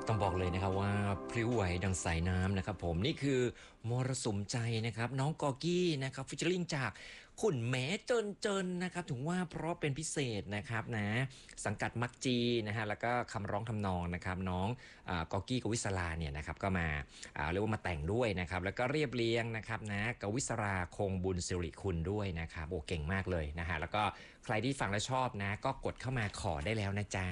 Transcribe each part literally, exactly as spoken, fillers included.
ต้องบอกเลยนะครับว่าพลิ้วไหวดังสายน้ำนะครับผมนี่คือมรสุมใจนะครับน้องกอกี้นะครับฟิชเชอร์ลิงจากขุนแหมเจินเจินนะครับถึงว่าเพราะเป็นพิเศษนะครับนะสังกัดมักจีนะฮะแล้วก็คำร้องทำนองนะครับน้องกอกี้กวิศราเนี่ยนะครับก็มาเรียกว่ามาแต่งด้วยนะครับแล้วก็เรียบเรียงนะครับนะกวิศราคงบุญสิริคุณด้วยนะครับโอ้เก่งมากเลยนะฮะแล้วก็ใครที่ฟังและชอบนะก็กดเข้ามาขอได้แล้วนะจ๊ะ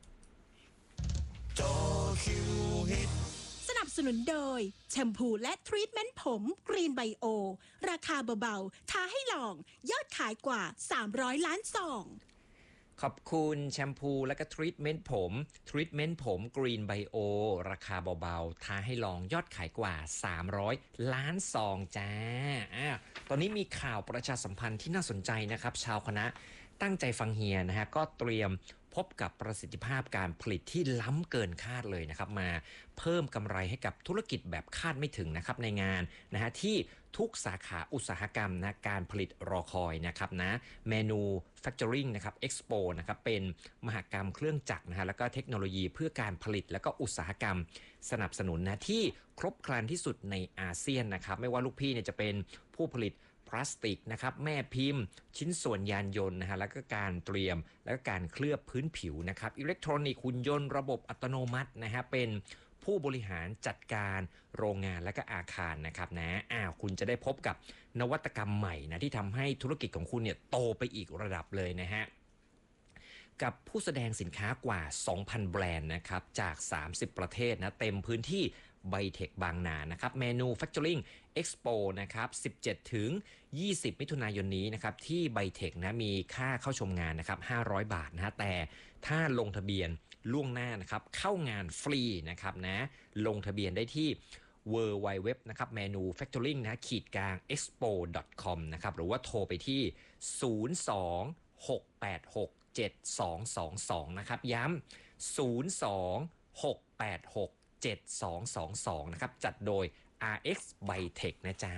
สนับสนุนโดยแชมพูและทรีทเมนต์ผมกรีนไบโอราคาเบาๆท้าให้ลองยอดขายกว่าสามร้อยล้านซองขอบคุณแชมพูและก็ทรีทเมนต์ผมทรีทเมนต์ผมกรีนไบโอราคาเบาๆท้าให้ลองยอดขายกว่าสามร้อยล้านซองจ้าอ่าตอนนี้มีข่าวประชาสัมพันธ์ที่น่าสนใจนะครับชาวคณะตั้งใจฟังเฮียนะฮะก็เตรียมพบกับประสิทธิภาพการผลิตที่ล้ำเกินคาดเลยนะครับมาเพิ่มกำไรให้กับธุรกิจแบบคาดไม่ถึงนะครับในงานนะฮะที่ทุกสาขาอุตสาหกรรมนะการผลิตรอคอยนะครับนะเมนูแฟคเจอริงนะครับเอ็กซ์โปนะครับเป็นมหกรรมเครื่องจักรนะฮะแล้วก็เทคโนโลยีเพื่อการผลิตแล้วก็อุตสาหกรรมสนับสนุนนะที่ครบครันที่สุดในอาเซียนนะครับไม่ว่าลูกพี่เนี่ยจะเป็นผู้ผลิตพลาสติกนะครับแม่พิมพ์ชิ้นส่วนยานยนต์นะฮะแล้วก็การเตรียมแล้วก็การเคลือบพื้นผิวนะครับอิเล็กทรอนิกส์หุ่นยนต์ระบบอัตโนมัตินะฮะเป็นผู้บริหารจัดการโรงงานและก็อาคารนะครับนะอ้าวคุณจะได้พบกับนวัตกรรมใหม่นะที่ทำให้ธุรกิจของคุณเนี่ยโตไปอีกระดับเลยนะฮะกับผู้แสดงสินค้ากว่า สองพัน แบรนด์นะครับจากสามสิบประเทศนะเต็มพื้นที่ไบเทคบางนานะครับ Manufacturing Expo นะครับสิบเจ็ดถึงยี่สิบมิถุนายนนี้นะครับที่ไบเทคนะมีค่าเข้าชมงานนะครับห้าร้อยบาทนะฮะแต่ถ้าลงทะเบียนล่วงหน้านะครับเข้างานฟรีนะครับนะลงทะเบียนได้ที่ ดับเบิลยู ดับเบิลยู ดับเบิลยู นะครับ manufacturing นะขีดกลาง expo ดอท คอม นะครับหรือว่าโทรไปที่ศูนย์ สอง หก แปด หก เจ็ด สอง สอง สองนะครับย้ำศูนย์ สอง หก แปด หก เจ็ด สอง สอง สองนะครับจัดโดย อาร์ เอ็กซ์ Bytech นะจ๊ะ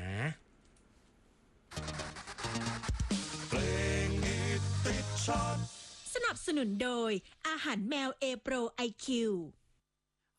สนับสนุนโดยอาหารแมวเอโปรไอคิว